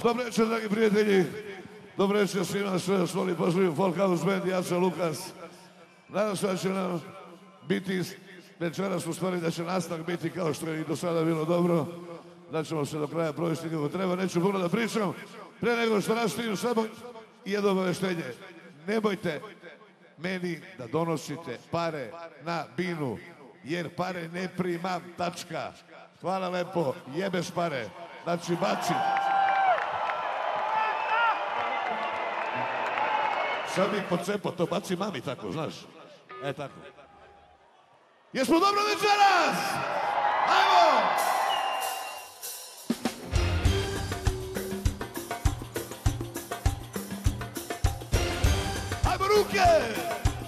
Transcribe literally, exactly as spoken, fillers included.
Dobro večer, dragi prijatelji. Dobro večer svima što nas voli poželju Folk House Band, Jaca Lukas. Nadam se da će nam biti, večeras u stvari da će nastavak biti kao što je i do sada bilo dobro. Da ćemo se do kraja provesti kako treba. Neću puno da pričam. Pre nego što nastavim samo jedno obaveštenje. Nemojte meni da donosite pare na binu, jer pare ne primam, tačka. Hvala lepo, jebeš pare. Znači, baci. Sad bih pocepo, to baci mami tako, znaš. E, tako. Jesmo dobro večeras? Ajmo! Ajmo ruke!